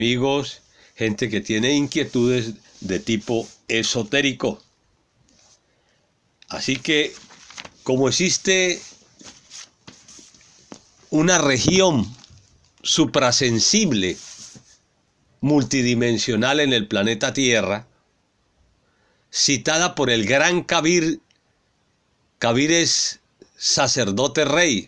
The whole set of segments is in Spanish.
amigos, gente que tiene inquietudes de tipo esotérico. Así que, como existe una región suprasensible, multidimensional en el planeta Tierra, citada por el gran Kabir. Kabir es sacerdote rey.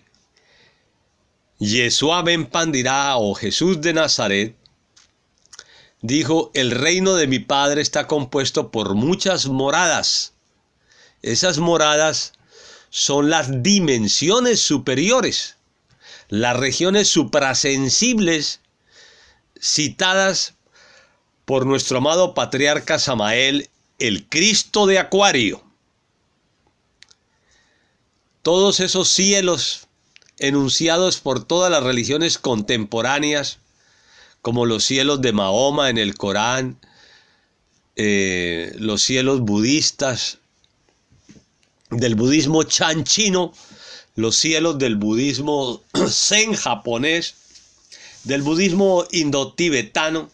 Yeshua ben Pandirá, o Jesús de Nazaret, dijo: el reino de mi Padre está compuesto por muchas moradas. Esas moradas son las dimensiones superiores, las regiones suprasensibles citadas por nuestro amado patriarca Samael, el Cristo de Acuario. Todos esos cielos enunciados por todas las religiones contemporáneas, como los cielos de Mahoma en el Corán, los cielos budistas, del budismo Chan chino, los cielos del budismo Zen japonés, del budismo indo-tibetano,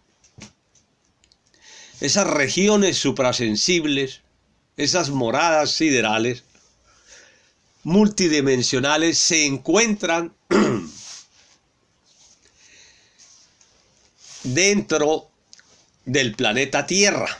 esas regiones suprasensibles, esas moradas siderales, multidimensionales, se encuentran dentro del planeta Tierra,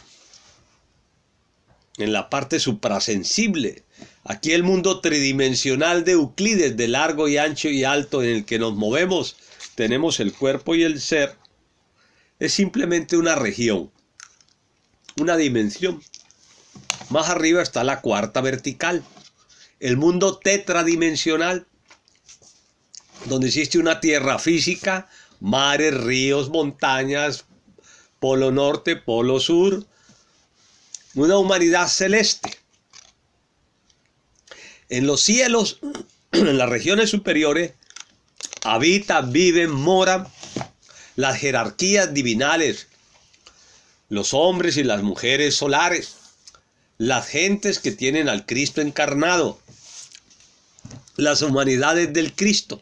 en la parte suprasensible. Aquí el mundo tridimensional de Euclides, de largo y ancho y alto, en el que nos movemos, tenemos el cuerpo y el ser, es simplemente una región, una dimensión. Más arriba está la cuarta vertical, el mundo tetradimensional, donde existe una tierra física, mares, ríos, montañas, polo norte, polo sur, una humanidad celeste. En los cielos, en las regiones superiores, habitan, viven, moran las jerarquías divinales, los hombres y las mujeres solares, las gentes que tienen al Cristo encarnado, las humanidades del Cristo.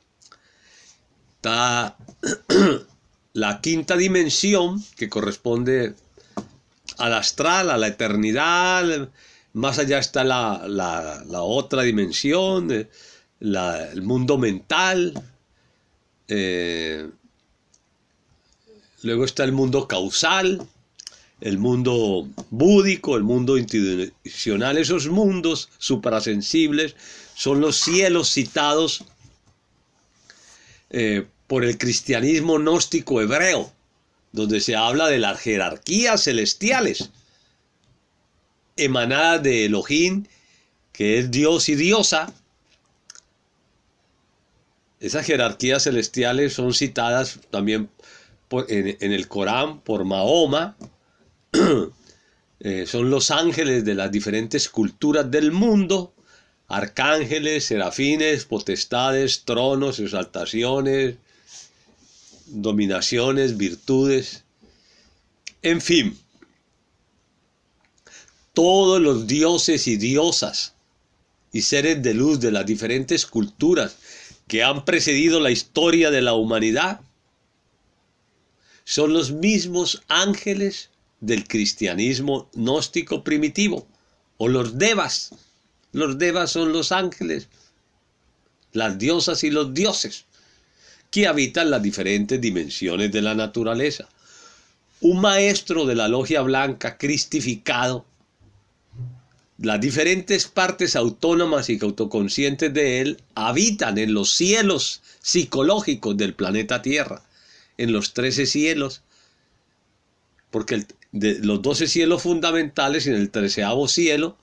Está la quinta dimensión, que corresponde al astral, a la eternidad. Más allá está la otra dimensión, el mundo mental. Luego está el mundo causal, el mundo búdico, el mundo institucional. Esos mundos suprasensibles son los cielos citados por el cristianismo gnóstico hebreo, donde se habla de las jerarquías celestiales emanadas de Elohim, que es Dios y diosa. Esas jerarquías celestiales son citadas también en el Corán por Mahoma. Son los ángeles de las diferentes culturas del mundo: arcángeles, serafines, potestades, tronos, exaltaciones, dominaciones, virtudes, en fin, todos los dioses y diosas y seres de luz de las diferentes culturas que han precedido la historia de la humanidad son los mismos ángeles del cristianismo gnóstico primitivo, o los devas. Los devas son los ángeles, las diosas y los dioses que habitan las diferentes dimensiones de la naturaleza. Un maestro de la logia blanca cristificado, las diferentes partes autónomas y autoconscientes de él habitan en los cielos psicológicos del planeta Tierra, en los 13 cielos, porque de los 12 cielos fundamentales, y en el 13º cielo,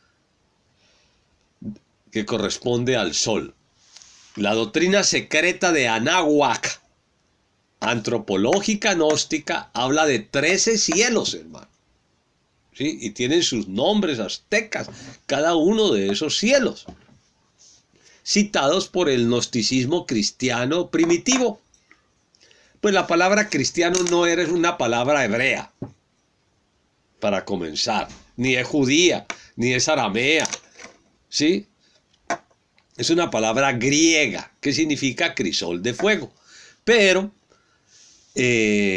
que corresponde al Sol. La doctrina secreta de Anáhuac, antropológica gnóstica, habla de 13 cielos, hermano. ¿Sí? Y tienen sus nombres aztecas, cada uno de esos cielos, citados por el gnosticismo cristiano primitivo. Pues la palabra cristiano no es una palabra hebrea, para comenzar, ni es judía, ni es aramea, ¿sí? Es una palabra griega que significa crisol de fuego. Pero